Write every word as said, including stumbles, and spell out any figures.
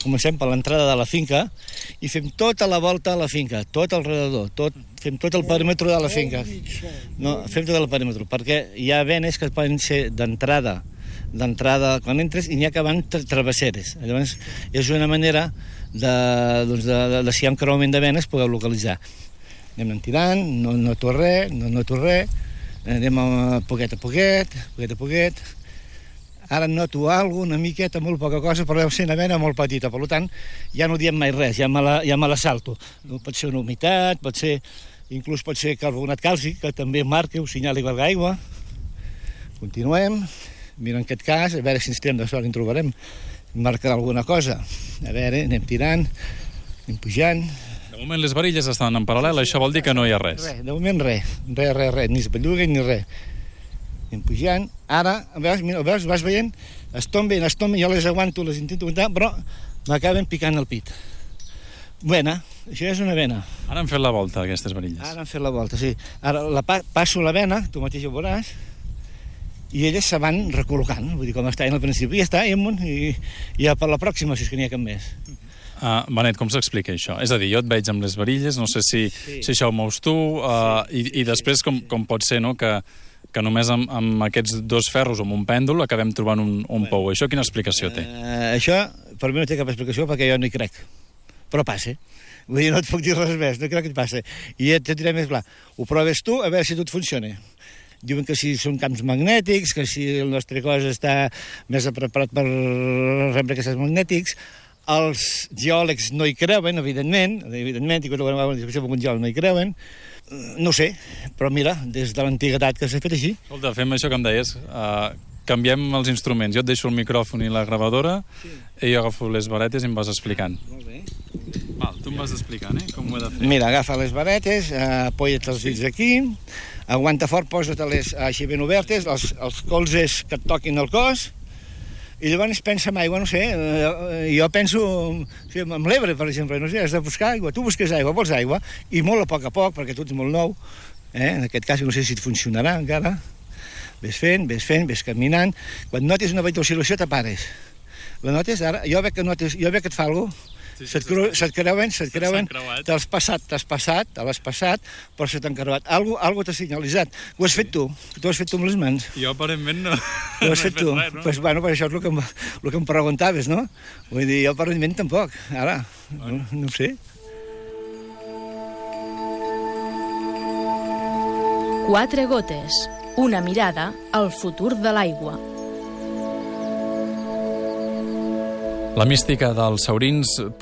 Comencem per l'entrada de la finca i fem tota la volta a la finca, tot alrededor, tot, fem tot el perímetre de la finca. No, fem tot el perímetre, perquè hi ha venes que poden ser d'entrada, d'entrada quan entres, i n'hi ha que van tra travesseres. Llavors, és una manera de, doncs de, de, de si hi ha un creuament de venes, podeu localitzar. Anem tirant, no noto res, no noto res, anem a poquet a poquet, poquet a poquet. Ara noto alguna una miqueta, molt poca cosa, però deu ser una vena molt petita, per tant, ja no diem mai res, ja me la, ja me la salto. Pot ser una humitat, pot ser, inclús pot ser carbonat càlcic, que també marca o senyala igual que aigua. Continuem, mira en aquest cas, a veure si ens tirem de sort i en trobarem, marcarà alguna cosa. A veure, anem tirant, anem pujant. De moment les varilles estan en paral·lel, això vol dir que no hi ha res. Res, de moment res, res, res, res, ni es belluguen ni res. Anem pujant. Ara, veus, mira, veus, vas veient, es tomben, es tomben, jo les aguanto, les intento aguantar, però m'acaben picant el pit. Vena, això és una vena. Ara han fet la volta, aquestes varilles. Ara han fet la volta, sí. Ara la pa passo la vena, tu mateix ho veuràs, i elles se van recol·locant, vull dir, com estaven al principi, ja està, i amunt, i ja per la pròxima, si és que n'hi ha cap més. Uh, Benet, com s'explica això? És a dir, jo et veig amb les varilles, no sé si, sí. si això ho mous tu, uh, sí. i, i després com, com pot ser, no?, que que només amb, amb aquests dos ferros o amb un pèndol acabem trobant un, un pou. Això quina explicació té? Uh, això, per mi no té cap explicació perquè jo no hi crec. Però passa. Vull dir, no et puc dir res més, no crec que et passa. I et diré més clar. Ho proves tu, a veure si tot funciona. Diuen que si són camps magnètics, que si el nostre cos està més preparat per rebre aquests magnètics. Els geòlegs no hi creuen, evidentment, evidentment, i quan ho veuen, algun geòleg no hi creuen. No sé, però mira, des de l'antiguitat que s'ha fet així. Escolta, fem això que em deies, uh, canviem els instruments. Jo et deixo el micròfon i la gravadora, sí. i jo agafo les varetes i em vas explicant. Molt bé. Val, tu em vas explicant, eh, com ho he de fer. Mira, agafa les varetes, uh, apoya't els dits aquí, aguanta fort, posa-te-les així ben obertes, els, els colzes que et toquin el cos, i llavors pensa en aigua, no sé, eh, jo penso o sigui, amb l'Ebre, per exemple, no sé, has de buscar aigua, tu busques aigua, vols aigua, i molt a poc a poc, perquè tot és molt nou, eh? En aquest cas no sé si et funcionarà encara, ves fent, ves fent, ves caminant, quan notis una oscil·lació te pares, la notes, ara, jo veig que, notes, jo veig que et fa alguna cosa, sí, sí, se't, creu, se't creuen, se't creuen, t'has passat, t'has passat, te l'has passat, però se t'han creuat. Algo, algo t'ha senyalitzat. Ho has sí. fet tu, tu ho has fet tu amb les mans. Jo aparentment no, ho has no fet, fet tu. Res, no? Pues, bueno, per això és el que, em, el que em preguntaves, no? Vull dir, jo aparentment tampoc, ara, bueno. no, no ho sé. Quatre gotes, una mirada al futur de l'aigua. La mística dels saurins